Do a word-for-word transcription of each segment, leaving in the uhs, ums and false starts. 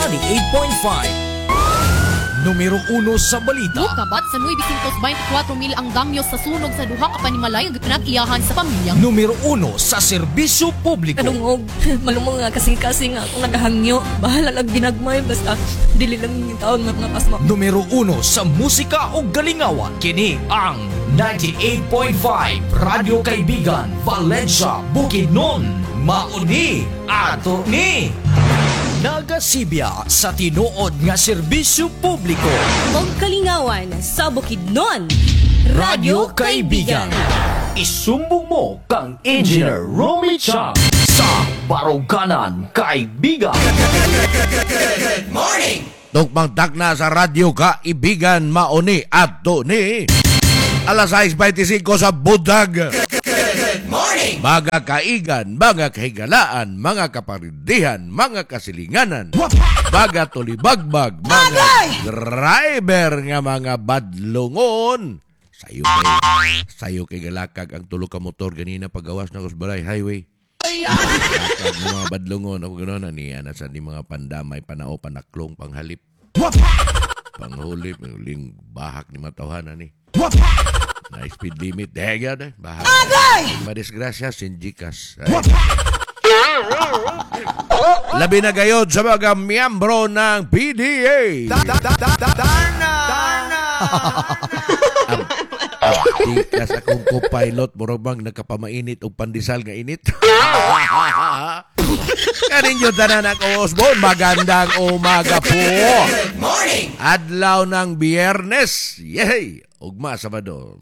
ninety-eight point five. Numero uno sa balita. Kabat sa nueve twenty-four mil ang damyo sa sunog sa duha ka panimalay ug pinag-iyahan sa pamilya. Numero uno sa serbisyo publiko. Kadungog, malumong nga kasing-kasing nga akong nagahangyo. Bahala lang ginagmay, basta dili lang yung taon nga mga pasma. Numero uno sa musika o galingawan. Kini ang ninety-eight point five Radio Kaibigan, Valencia, Bukidnon. Mauni ato ni nagasibya sa tinuod nga serbisyo publiko. Mong kalingawan sa Bukidnon, Radio Kaibigan. Isumbong mo kang Engineer Romy Chang sa Baruganan, Kaibigan. Good morning! Tugmang na sa Radyo Kaibigan, mauni ato ni alas sais twenty-five sa Budag. Good morning! Mga kaigan, mga kahigalaan, mga kaparindihan, mga kasilinganan, mga tulibagbag, mga driver nga mga badlongon. Sayo kay, sayo kay galakag ang tulo ka motor ganina pagawas na Kusbalay Highway. Galakag mga badlongon, ako gano'n na niya na sa ni mga pandamay, panao, panaklong, panghalip. Panghulip, ling bahak ni matawhanan ni. Na speed limit, dahil yan eh. Bahag. Madisgrasya, sinjikas. Labi na gayod sa mga miyembro ng P D A. Darna! Darna! Tikas akong co-pilot, morobang nagkapamainit o pandisal nga init. Kanin yun tanan ako, Osborne. Magandang umaga po. Good morning! Adlaw ng Biyernes. Yay! Ugma Sabado.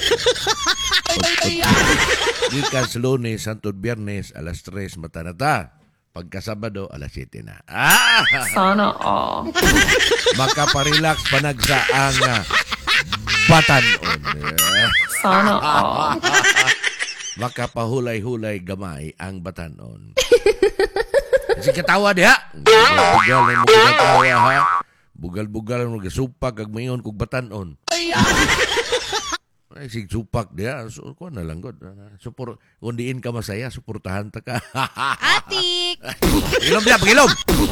Gikas Lunes, Santod Biyernes, alas tres matanata. Pagka Sabado, alas siyete na. Ah! sana all. Makaparelax panagsaang uh, batanon. Sana all. Makapahulay-hulay gamay ang batanon. Kasi katawa diha. Bugal na mo katawa ha. Bugal-bugal mo gasupak kag mayon kog batanon. Ay sig supak diha. So ko na lang god. Supor kung diin ka masaya, suportahan ta ka. Atik! Pagilom diha, pagilom.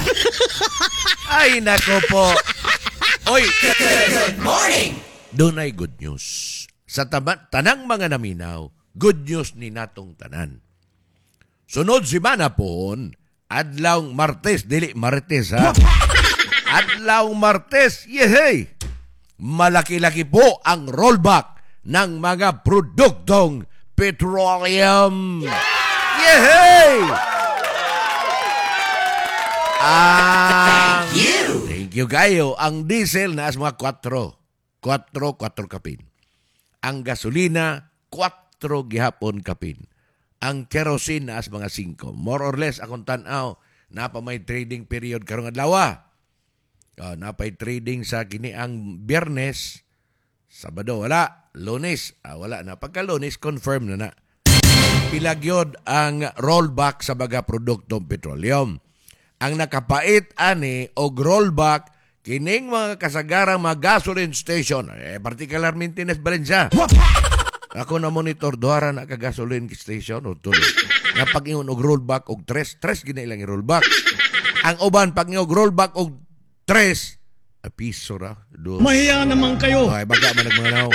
Ay nako po. Oy, Good morning! doon ay good news. Sa tama, tanang mga naminaw, good news ni natong tanan. Sunod si mana pohon, adlaw Martes, dili Martes ha. Adlaw Martes, yehey! Malaki-laki po ang rollback ng mga produktong petroleum. Yehey! Ang, Thank you! Thank you kayo. Ang diesel na as mga kwatro. Kwatro, kwatro kapin. Ang gasolina, kwatro gihapon kapin. Ang kerosene na as mga singko. More or less, akong tanaw, napa may trading period karong adlaw. Uh, napay trading sa kini ang Biyernes, Sabado wala, Lunes ah, wala na. Pagka Lunes confirm na na. Pilagyod ang rollback sa mga produktong petroleum. Ang nakapait ani og rollback kining mga kasagarang mga gasoline station, eh particular maintenance Valencia. Ako na monitor duara na ka gasoline station o tulo. Nga pag-ingon og rollback og tres, tres gina ilang rollback. Ang uban pag-ingon og rollback og tres, a piso ra. Dos. Mahiya naman kayo. Ay, baga man nagmanaw.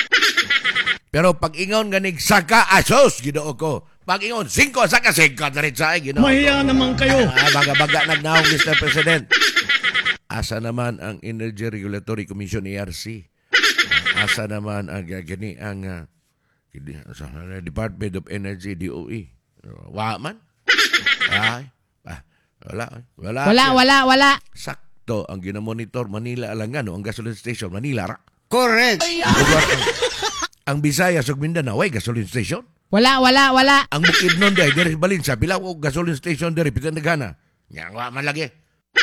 Pero pag ingon ganig saka asos, ginoo ko. Pag ingon cinco saka cinco na rin sa ay, ginoo ko. Mahiya naman kayo. Ah, baga-baga nagnaong, Mister President. Asa naman ang Energy Regulatory Commission, E R C? Asa naman ang uh, gani ang uh, Department of Energy, D O E? Wa man? Ay, ah, wala, wala. Wala, wala, wala. Sakto ang ginamonitor Manila Alangan, no? Ang gasoline station Manila ra. Correct. Lugar ang, ang Visayas ug Mindanao ay gasoline station. Wala, wala, wala. Ang Bukidnon day diri Balinsa bilaw og gasoline station diri Pitandagana. Nya wa man lagi.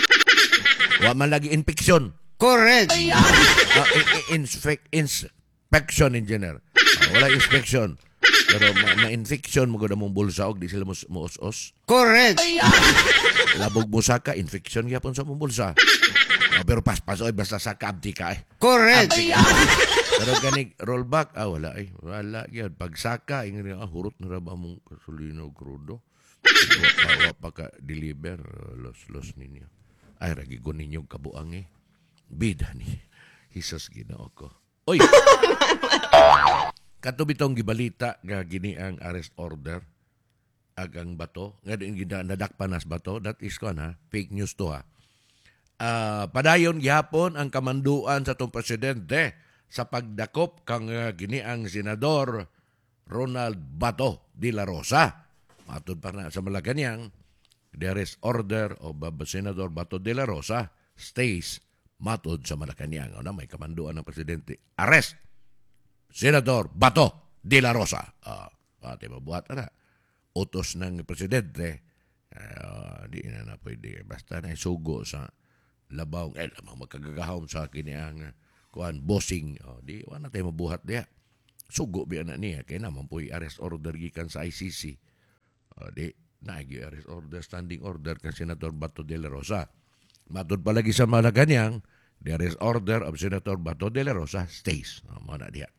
Wa man lagi inspeksyon. Correct. Uh, inspect, inspection engineer. Uh, wala inspection. Pero ma-infection mo gud among bulsa og di sila mo os-os. Correct. Labog mo saka infection gyapon sa mong bulsa. Uh, pero paspas oy basta sa abdi ka eh. Correct. Pero ganig rollback ah wala ay wala gyud pagsaka ingani ah hurot na ra ba mong gasolina o krudo. Wa pa, wa pa ka deliver uh, los los ninyo. Ay, ragi ko ninyong kabuang eh. Bida ni Jesus Ginoo ko. Oy! Katubitong gibalita nga gini ang arrest order agang bato. Nga din gina nadakpanas bato. That is ko na, fake news to ha. Uh, padayon gihapon ang kamanduan sa tong presidente sa pagdakop kang uh, gini ang senador Ronald Bato de la Rosa. Matod pa na sa Malacanang, the arrest order of uh, Senador Bato de la Rosa stays matod sa Malacanang. O na, may kamanduan ng presidente. Arrest! Senador Bato de la Rosa. Ah, pati mabuhat na. Utos ng presidente. Uh, di na na pwede. Basta na sugo sa labaw. Eh, lamang magkagagahom sa akin ang uh, kuhan, bossing. Oh, di, wala tayo mabuhat diya. Sugo biya na niya. Kaya naman po arrest order gikan sa I C C. O, di, nagi arrest order, standing order kan Senator Bato de la Rosa. Matod palagi sa Malacanang, the arrest order of Senator Bato de la Rosa stays. O, mga diya.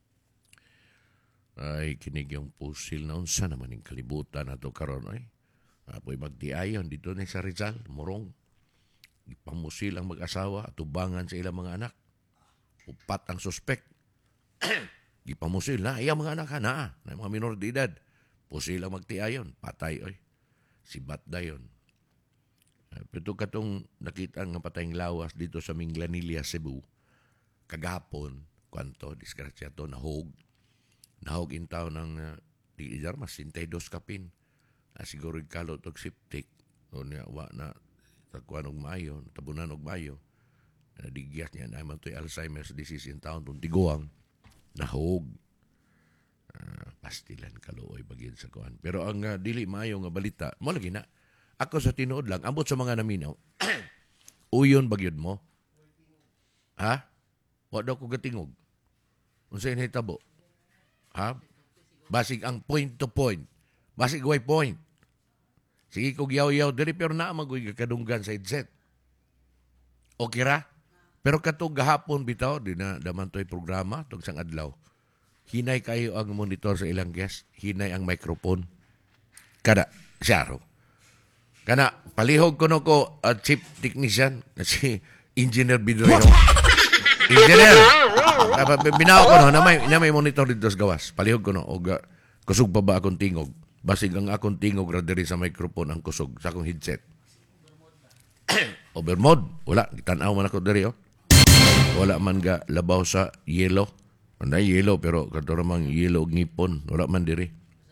Ay, kinig yung pusil na unsa naman yung kalibutan na ito karon. Ay, apoy magtiayon dito ni sa Rizal, Morong. Ipamusil ang mag-asawa, tubangan sa ilang mga anak. Upat ang suspect. Gipamusil na, iya mga anak na, na mga minor de edad. Pusil ang magtiayon, patay oy. Si Batdayon. Pero katong nakita nga patayng lawas dito sa Minglanilla, Cebu, kagapon, kwanto, disgrasya to, nahog. Nahog in tao ng uh, di idar mas sintaydos kapin. Na siguro kalot og septic. O niya, wa na, takuan og mayo, tabunan og mayo. Nadigiyas niya, naman to'y Alzheimer's disease in taon, itong tiguang. Nahog. Uh, pastilan kaluoy bagin sa kuan. Pero ang uh, dili maayo nga balita, mo lagi na. Ako sa tinuod lang, ambot sa mga naminaw. Uyon bagyod mo? Ha? Wa daw ko gatingog. Unsay nahitabo? Ha? Basig ang point to point. Basig way point. Sige kog yaw-yaw diri pero naa magoy kadunggan sa headset. Okay ra? Pero katong gahapon bitaw di na daman toy programa tug sang adlaw. Hinay kayo ang monitor sa ilang guest, hinay ang microphone. Kada syaro. Kana palihog ko no ko uh, chief technician na si Engineer Bidrero. Engineer. Binaw ko no na may na may monitor dito sa gawas. Palihog ko no og uh, kusog pa ba akong tingog. Basig ang akong tingog ra diri sa microphone ang kusog sa akong headset. Overmode, wala tan-aw man ako diri oh. Wala man ga labaw sa yellow. Anday yellow pero kato ramang yellow ngipon, wala man diri.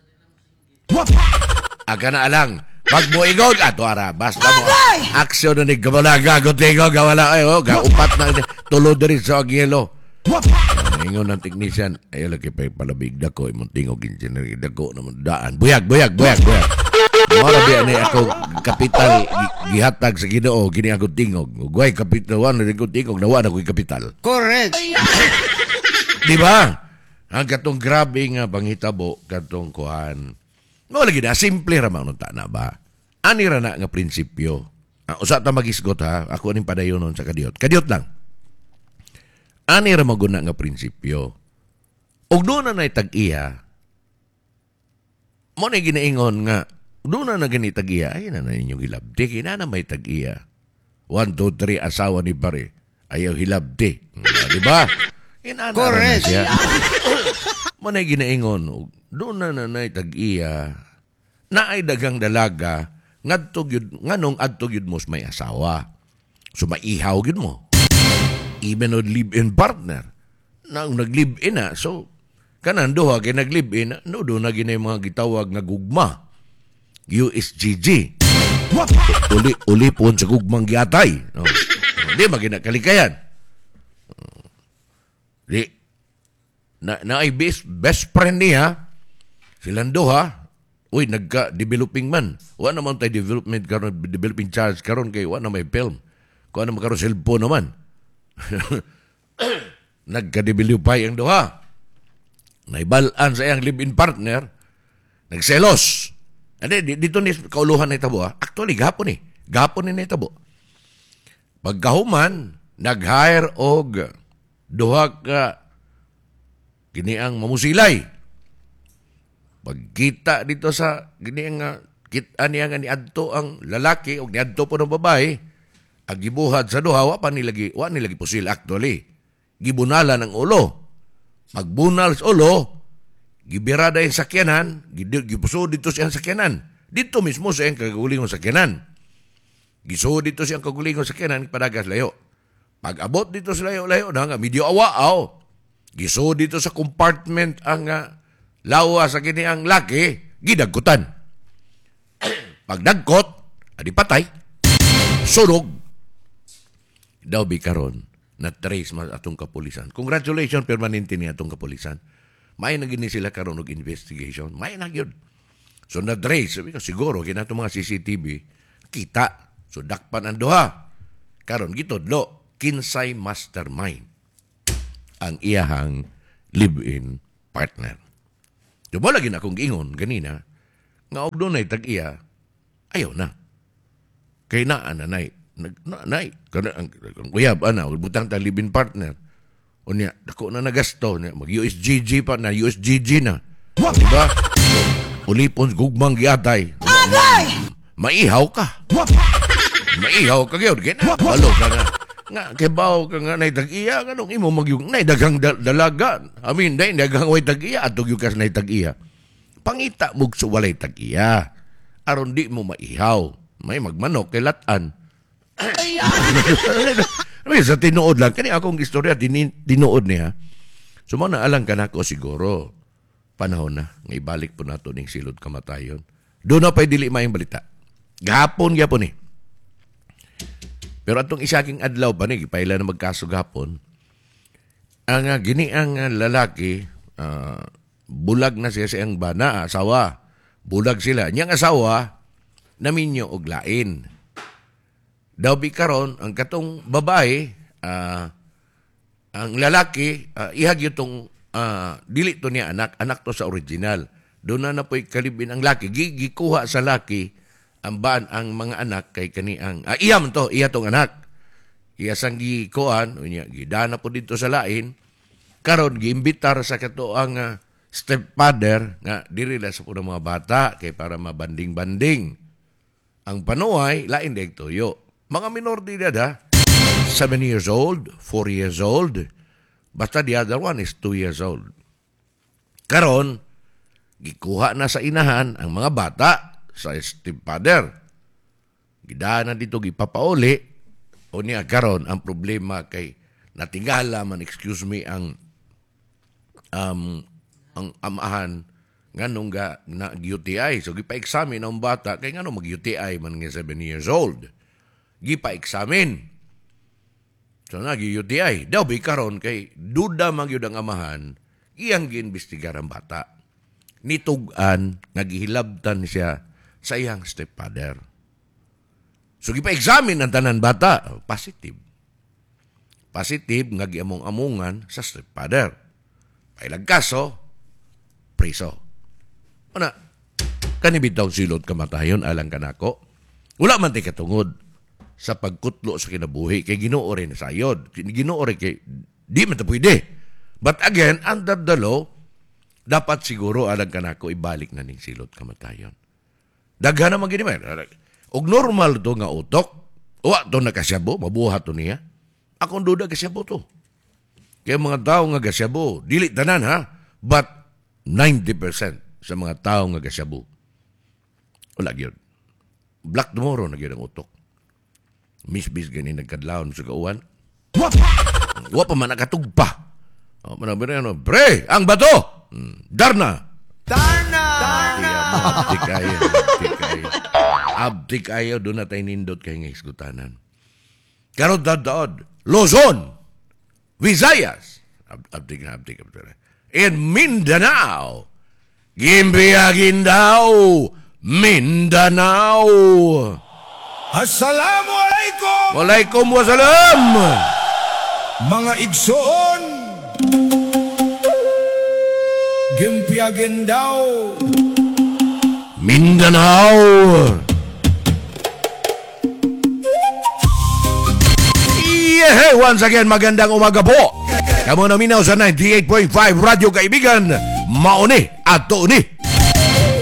Aga na alang. Magbuigog ato ara basta mo. Aksyon na ni gabalaga ko tingog wala ay oh, ga upat na tulo diri sa yellow. Ingon ng technician, ay lagi pa palabig dako imong tingog engineer dako naman daan. Buyag, buyag, buyag, buyag. Mora biya ni ako kapital gihatag sa Ginoo kini ako tingog. Ugay kapital wan na ko tingog nawa na ko kapital. Correct. Di ba? Ang katong grabe nga panghitabo katong kuhan. Mo lagi na simple ra man ta na ba? Ani ra na nga prinsipyo. Ah, usa ta magisgot ha. Ako ning padayonon sa kadiot. Kadiot lang. Ani ra maguna nga prinsipyo. Og doon na nay tag-iya. Mo na ginaingon nga doon na na gani tag-iya. Ay na na inyong hilabdi. Kina na may tag-iya. One, two, three, asawa ni pare. Ayaw hilabdi. Di ba? Correct. Mo na ginaingon. Doon na na nay tag-iya. Na ay dagang dalaga. Ngadtog yun, nganong adtog yun mo may asawa. So maihaw yun mo. Even on live-in partner. Na nag-live-in na. So, kanan doha kay nag-live-in na. No, doon na ginay mga gitawag nga gugma. U S G G. Uli, uli po sa gugmang giatay. No. Di, maginakalikayan. Di, na, na ay best, best friend niya. Silang doha. Uy, nagka-developing man. Wala naman tayo development karon, developing charge karon kay wala na may film. Kung ano magkaroon cellphone naman. Nagka-developay ang duha. Naibalaan sa iyang live-in partner. Nagselos. Ade, dito ni kauluhan na itabo. Actually, gahapon eh. Gahapon ni itabo. Pagkahuman, nag-hire og duha ka giniang mamusilay. Pagkita dito sa giniang kita niya nga ni adto ang lalaki o ni adto po ng babae, Ang gibuhat sa duha, wa pa nilagi, wa nilagi pusil actually. Gibunala ng ulo. Magbunal sa ulo, gibirada yung sakyanan, gipuso dito siyang sakyanan. Dito mismo sa yung kagulingong sakyanan. Giso dito siyang kagulingong sakyanan, padagas layo. Pag abot dito sa layo-layo na nga, medyo awaaw. Giso dito sa compartment ang uh, lawa sa kini ang laki, gidagkutan. Pag dagkot, adi patay, sunog. Daw bi karon na trace mas atong kapulisan. Congratulations permanente ni atong kapulisan. May na gini sila karon og investigation. May na gyud. So na trace, sabi ko siguro kinato mga C C T V kita. So dakpan ang duha. Karon gitudlo, kinsay mastermind ang iyahang live-in partner. Diba lagi na akong giingon ganina nga og dunay tag-iya ayaw na. Kay naa na nay nag nay kana ang uyab ana butang ta live-in partner. Unya dako na nagasto niya mag U S G G pa na U S G G na. Diba? Ulipon gugmang giatay. Maihaw ka. Maihaw ka gyud kina balo ka nga. Nga kibaw ka nga nay tag-iya kanong imo magyug nay daghang dalaga. I mean day daghang way tag-iya atog yung kas nay tag-iya. Pangita mug sa walay tag-iya. Aron di mo maihaw. May magmanok kay latan. Ay, sa tinuod lang. Kani akong istorya, tinuod niya. So, mga naalang ka na ako siguro. Panahon na. Ngay balik po nato ning silod kamatayon. Doon na pa'y dili mayang balita. Gahapon, gahapon eh. Pero atong isaking adlaw pa ni, ipaila na magkaso gahapon. Ang uh, gini ang uh, lalaki, uh, bulag na siya sa iyang bana, asawa. Bulag sila. Niyang asawa, naminyo og lain. Daw bi karon ang katong babae, uh, ang lalaki, uh, ihag itong uh, dili to niya anak, anak to sa original. Doon na na po'y kalibin ang laki. Gikuha sa laki ang baan ang mga anak kay kani ang, uh, iyam to, iya tong anak. Iya sang gikuhan, gidana po dito sa lain. Karon giimbitar sa kato ang uh, stepfather nga diri la sa punong mga bata kay para mabanding-banding. Ang panuay, lain deg tuyo. Mga minor de edad ha, seven years old, four years old, basta the other one is two years old. Karon, gikuha na sa inahan ang mga bata sa stepfather. Gidaan na dito gipapauli, o niya karon ang problema kay natingala man, excuse me, ang um, ang amahan nganong ga na U T I. So gipa-examine ang bata kay ngano mag-U T I man nga seven years old. Gipa-examine. So nag-U T I. Daw bi karon kay duda man gyud ang amahan, iyang giimbestigar ang bata. Nitug-an nga gihilabtan siya sa iyang stepfather. So gipa-examine ang tanan bata, positive. Positive nga giamong-amungan sa stepfather. Pailag kaso, preso. Ana, kanibitaw silot kamatayon alang kanako. Wala man ti katungod sa pagkutlo sa kinabuhi kay Ginoo rin sayod. Ginoo rin kay di man ta pwede. But again, under the law, dapat siguro alang kanako ibalik na ning silot kamatayon. Daghan naman gini man. Og normal to nga utok, wa to nakasyabo, mabuhat to niya. Akong duda kasyabo to. Kaya mga tao nga kasyabo, dili tanan ha, but ninety percent sa mga tao nga kasyabo. Wala gyud. Black tomorrow na gyud ang utok. Misbis gani nagkadlawon sa kauwan. Wa pa man nakatugpa. O manabira ano, pre, ang bato. Hmm. Darna. Darna. Darna. Abdi kayo, abdi kayo. Abdi kayo do na tay nindot kay nga isgutanan. Karod dadod, Luzon, Visayas, abdi ka, abdi ka. In Mindanao, Gimbiagin daw, Mindanao. Assalamualaikum Walaikum wassalam. mga igsoon. Gimpiagin daw, Mindanao. Yeah, once again, magandang umaga po. Kamu naminaw sa ninety-eight point five Radyo Kaibigan, mauni at tuuni